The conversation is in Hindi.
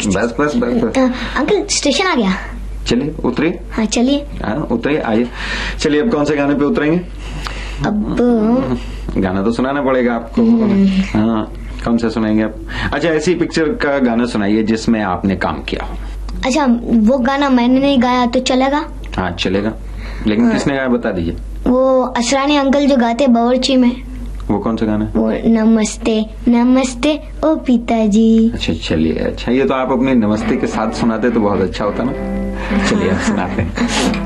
बस बस बस, बस। अंकल स्टेशन आ गया। चलिए उतरिए। हाँ चलिए। हाँ उतरिए, आइए। चलिए अब कौन से गाने पे उतरेंगे? अब गाना तो सुनाना पड़ेगा आपको। हाँ कौन सा सुनाएंगे आप? अच्छा ऐसी पिक्चर का गाना सुनाइए जिसमें आपने काम किया हो। अच्छा वो गाना मैंने नहीं गाया तो चलेगा? हाँ चलेगा, लेकिन किसने गाया बता दीजिए। वो असरानी अंकल जो गाते बावर्ची में। वो कौन सा गाना? वो नमस्ते नमस्ते ओ पिताजी। अच्छा चलिए, अच्छा ये तो आप अपने नमस्ते के साथ सुनाते तो बहुत अच्छा होता ना। चलिए आप सुनाते हैं।